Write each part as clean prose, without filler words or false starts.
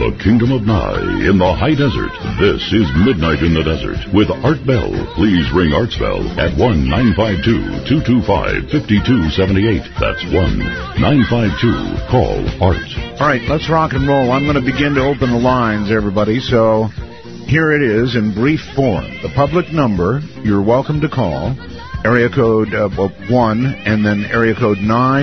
the Kingdom of Nye in the high desert, this is Midnight in the Desert with Art Bell. Please ring Art's Bell at 1-952-225-5278. That's 1-952-CALL-ART. All right, let's rock and roll. I'm going to begin to open the lines, everybody. So here it is in brief form. The public number you're welcome to call, area code 1 and then area code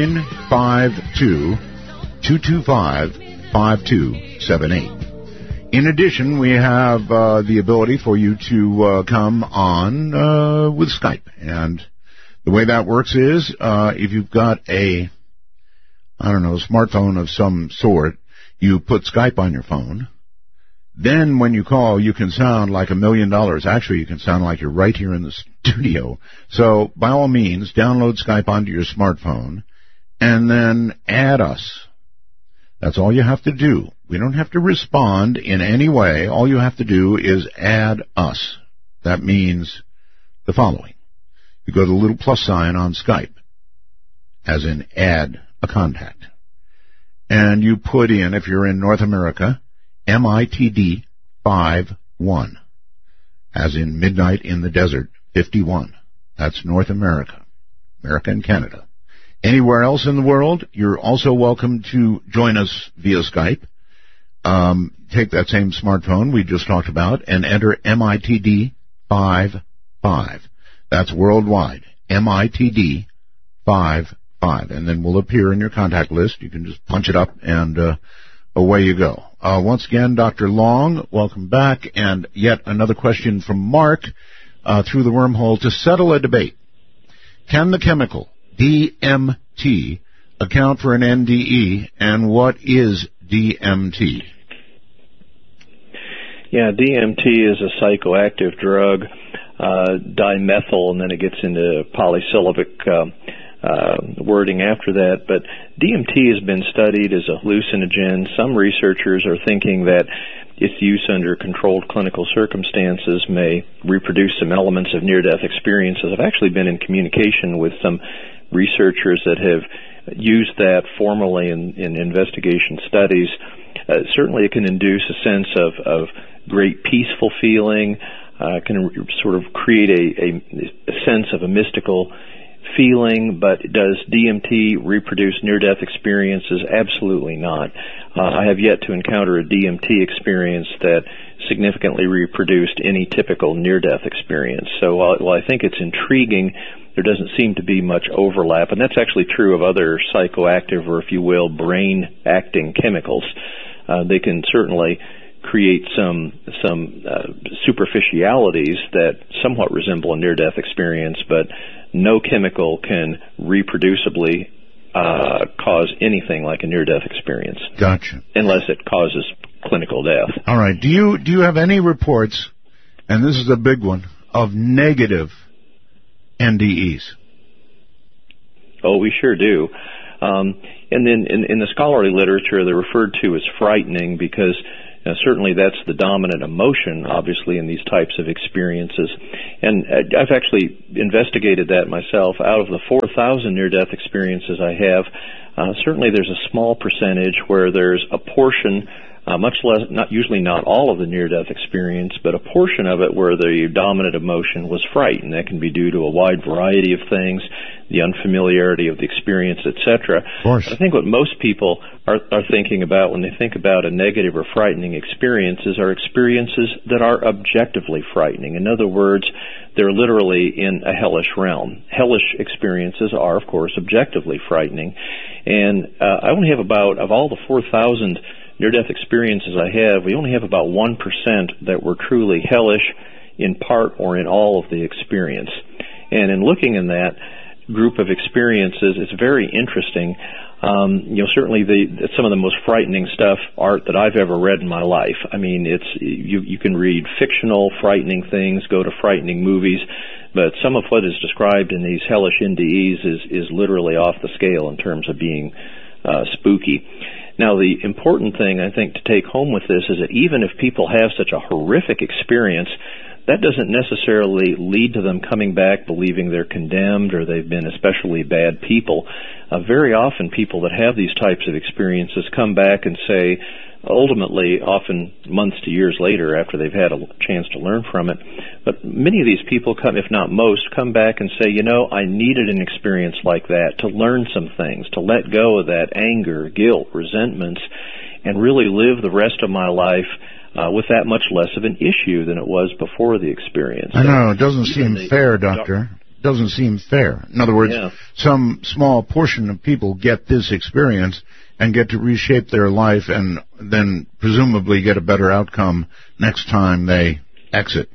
952-225-5278. In addition, we have the ability for you to come on with Skype. And the way that works is if you've got a smartphone of some sort, you put Skype on your phone. Then when you call, you can sound like $1 million. Actually, you can sound like you're right here in the studio. So by all means, download Skype onto your smartphone and then add us. That's all you have to do. We don't have to respond in any way. All you have to do is add us. That means the following. You go to the little plus sign on Skype, as in add a contact. And you put in, if you're in North America, MITD 51, as in Midnight in the Desert 51. That's North America, America and Canada. Anywhere else in the world, you're also welcome to join us via Skype. Take that same smartphone we just talked about and enter MITD 55. That's worldwide, MITD 55. And then we'll appear in your contact list. You can just punch it up and away you go. Once again, Dr. Long, welcome back. And yet another question from Mark through the wormhole. To settle a debate, can the chemical DMT account for an NDE, and what is DMT? Yeah, DMT is a psychoactive drug, dimethyl, and then it gets into polysyllabic wording after that. But DMT has been studied as a hallucinogen. Some researchers are thinking that its use under controlled clinical circumstances may reproduce some elements of near-death experiences. I've actually been in communication with some researchers that have used that formally in investigation studies. Certainly it can induce a sense of great peaceful feeling, can sort of create a sense of a mystical feeling, but does DMT reproduce near-death experiences? Absolutely not. I have yet to encounter a DMT experience that significantly reproduced any typical near-death experience. So while I think it's intriguing, there doesn't seem to be much overlap, and that's actually true of other psychoactive, or if you will, brain-acting chemicals. They can certainly create some superficialities that somewhat resemble a near-death experience, but no chemical can reproducibly cause anything like a near-death experience. Gotcha. Unless it causes clinical death. All right. Do you have any reports, and this is a big one, of negative NDEs? Oh, we sure do. And then in the scholarly literature, they're referred to as frightening because certainly that's the dominant emotion, obviously, in these types of experiences. And I've actually investigated that myself. Out of the 4,000 near-death experiences I have, certainly there's a small percentage where there's a portion, much less, usually not all of the near-death experience, but a portion of it where the dominant emotion was fright, and that can be due to a wide variety of things, the unfamiliarity of the experience, etc. Of course. I think what most people are thinking about when they think about a negative or frightening experiences are experiences that are objectively frightening. In other words, they're literally in a hellish realm. Hellish experiences are, of course, objectively frightening. And I only have about, of all the 4,000 near-death experiences I have, we only have about 1% that were truly hellish in part or in all of the experience. And in looking in that group of experiences, it's very interesting. Certainly some of the most frightening stuff, Art, that I've ever read in my life. I mean, you can read fictional, frightening things, go to frightening movies, but some of what is described in these hellish NDEs is literally off the scale in terms of being spooky. Now, the important thing, I think, to take home with this is that even if people have such a horrific experience, that doesn't necessarily lead to them coming back believing they're condemned or they've been especially bad people. Very often people that have these types of experiences come back and say, ultimately often months to years later after they've had a chance to learn from it. But many of these people come, if not most, come back and say, I needed an experience like that to learn some things, to let go of that anger, guilt, resentments, and really live the rest of my life with that much less of an issue than it was before the experience. I know, it doesn't seem fair, Doctor. Doesn't seem fair. In other words, some small portion of people get this experience and get to reshape their life and then presumably get a better outcome next time they exit.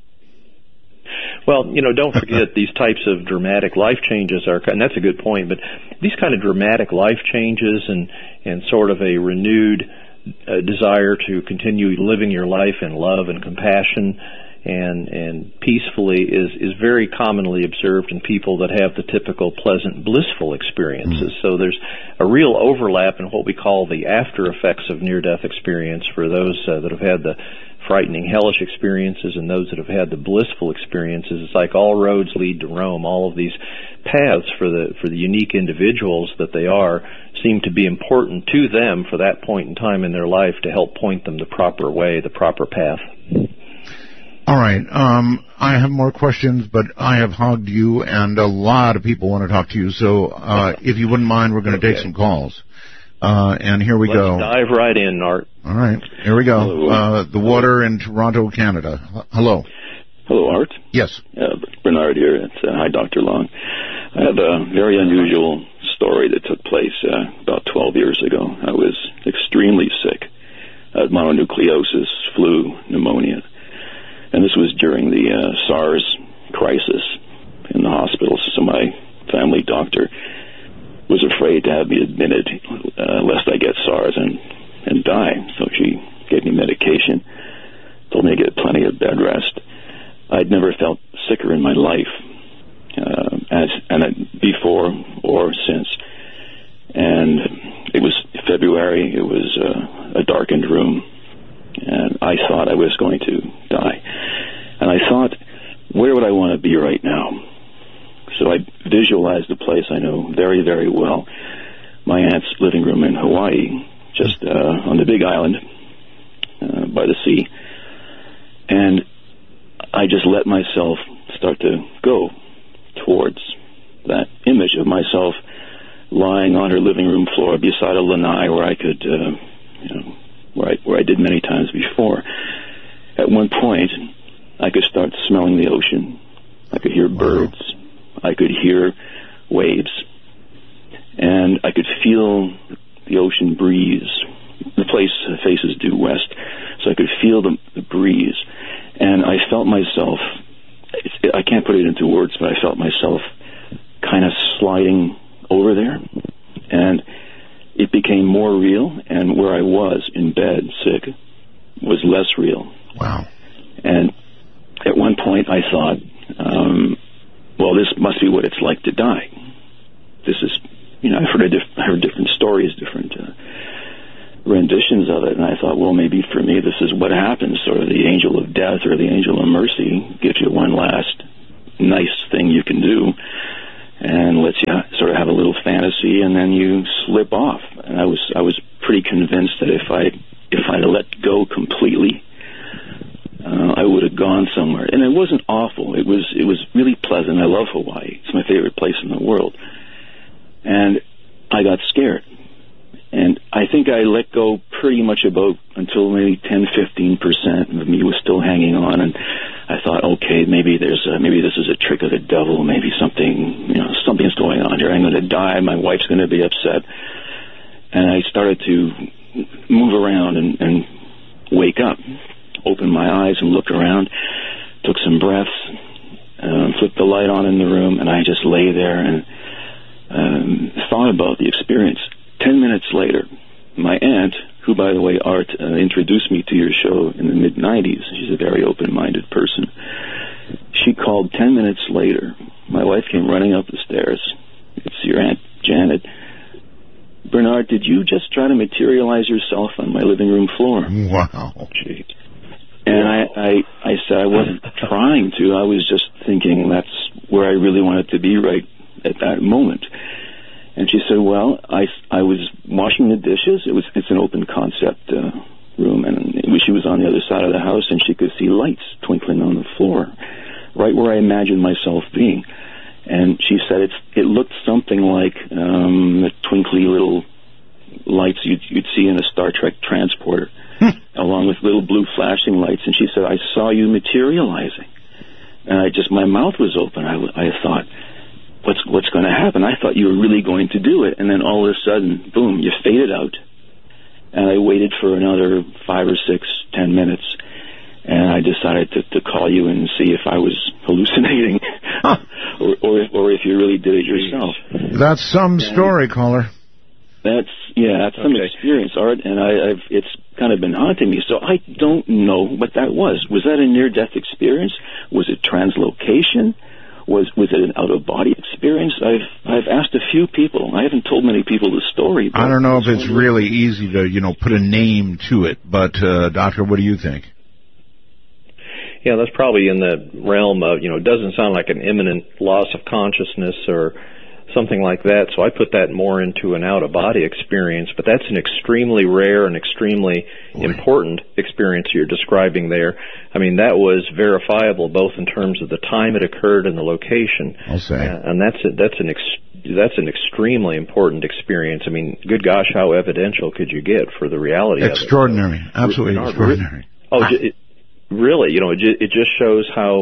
Well, don't forget these types of dramatic life changes and that's a good point, but these kind of dramatic life changes and sort of a renewed desire to continue living your life in love and compassion and peacefully is very commonly observed in people that have the typical pleasant, blissful experiences. So there's a real overlap in what we call the after effects of near-death experience for those that have had the frightening, hellish experiences and those that have had the blissful experiences. It's like all roads lead to Rome. All of these paths for the unique individuals that they are seem to be important to them for that point in time in their life to help point them the proper way, the proper path. All right. I have more questions, but I have hogged you, and a lot of people want to talk to you. So if you wouldn't mind, we're going to take some calls. And here we go. Let's dive right in, Art. All right. Here we go. The water in Toronto, Canada. Hello. Hello, Art. Yes. Bernard here. Hi, Dr. Long. I have a very unusual story that took place about 12 years ago. I was extremely sick. I had mononucleosis, flu, pneumonia. And this was during the SARS crisis in the hospital. So my family doctor was afraid to have me admitted lest I get SARS and die. So she gave me medication, told me to get plenty of bed rest. I'd never felt sicker in my life, before or since. And it was February. It was a darkened room, and I thought I was going to die. And I thought, where would I want to be right now? So I visualized a place I know very, very well, my aunt's living room in Hawaii, just on the Big Island by the sea. And I just let myself start to go towards that image of myself lying on her living room floor beside a lanai where I could, where I did many times before. At one point, I could start smelling the ocean. I could hear birds. I could hear waves. And I could feel the ocean breeze. The place faces due west, so I could feel the breeze. And I felt myself, I can't put it into words, but I felt myself kind of sliding over there. And it became more real, and where I was in bed, sick, was less real. Wow. And at one point I thought, well, this must be what it's like to die. This is, I've heard different stories, different renditions of it, and I thought, well, maybe for me this is what happens, sort of the angel of death or the angel of mercy gives you one last nice thing you can do and lets you sort of have a little fantasy, and then you slip off. And I was pretty convinced that if I let go completely, I would have gone somewhere. And it wasn't awful. It was really pleasant. I love Hawaii. It's my favorite place in the world. And I got scared. And I think I let go pretty much about until maybe 10-15% of me was still hanging on. And I thought, okay, maybe this is a trick of the devil. Maybe something's going on here. I'm going to die. My wife's going to be upset. And I started to move around and wake up, open my eyes and look around, took some breaths, flipped the light on in the room, and I just lay there and thought about the experience. 10 minutes later, my aunt, who, by the way, Art, introduced me to your show in the mid-'90s, she's a very open-minded person, she called 10 minutes later. My wife came running up the stairs. It's your Aunt Janet. Bernard, did you just try to materialize yourself on my living room floor? Wow. And I said I wasn't trying to. I was just thinking that's where I really wanted to be right at that moment. And she said, well, I was washing the dishes. It's an open concept she was on the other side of the house, and she could see lights twinkling on the floor, right where I imagined myself being. And she said it looked something like the twinkly little lights you'd see in a Star Trek transporter, along with little blue flashing lights. And she said, I saw you materializing. And my mouth was open. I thought, what's going to happen? I thought you were really going to do it. And then all of a sudden, boom, you faded out. And I waited for another 5 or 6, 10 minutes. And I decided to call you and see if I was hallucinating, or if you really did it yourself. That's some story, caller. That's some experience, Art, and it's kind of been haunting me. So I don't know what that was. Was that a near-death experience? Was it translocation? Was it an out-of-body experience? I've asked a few people. I haven't told many people the story. I don't know if it's really easy to put a name to it, but Doctor, what do you think? Yeah, that's probably in the realm of, it doesn't sound like an imminent loss of consciousness or something like that, so I put that more into an out-of-body experience, but that's an extremely rare and extremely important experience you're describing there. I mean, that was verifiable both in terms of the time it occurred and the location. I'll say. And that's an extremely important experience. I mean, good gosh, how evidential could you get for the reality of it? Extraordinary. Absolutely extraordinary. Really, it just shows how,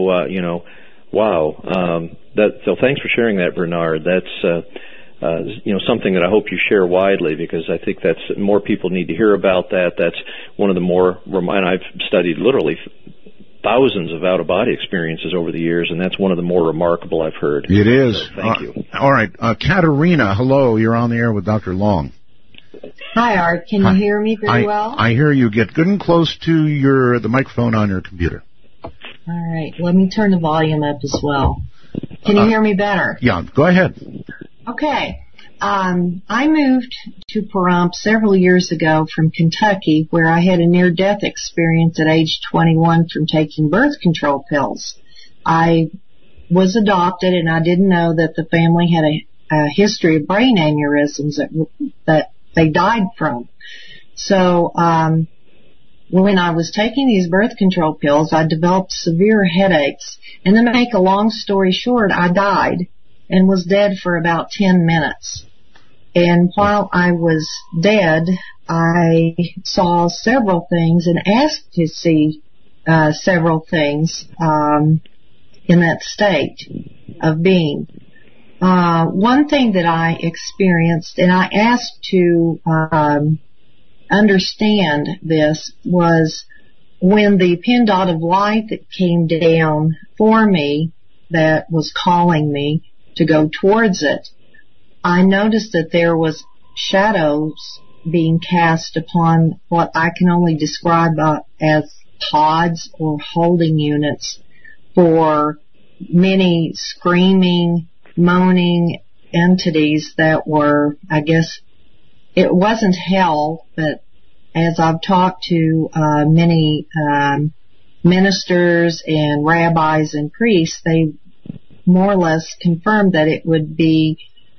wow. So thanks for sharing that, Bernard. That's, something that I hope you share widely, because I think that's more people need to hear about that. That's one of the more, and I've studied literally thousands of out-of-body experiences over the years, and that's one of the more remarkable I've heard. It is. So, thank you. All right. Katerina, hello. You're on the air with Dr. Long. Hi, Art. Can you hear me very well? I hear you. Get good and close to the microphone on your computer. All right. Let me turn the volume up as well. Can you hear me better? Yeah, go ahead. Okay. I moved to Pahrump several years ago from Kentucky, where I had a near-death experience at age 21 from taking birth control pills. I was adopted, and I didn't know that the family had a history of brain aneurysms that they died from. So when I was taking these birth control pills, I developed severe headaches. And to make a long story short, I died and was dead for about 10 minutes. And while I was dead, I saw several things and asked to see several things in that state of being. One thing that I experienced, and I asked to understand this, was when the pin dot of light that came down for me, that was calling me to go towards it, I noticed that there was shadows being cast upon what I can only describe as pods or holding units for many screaming, moaning entities that were, I guess, it wasn't hell, but as I've talked to many ministers and rabbis and priests, they more or less confirmed that it would be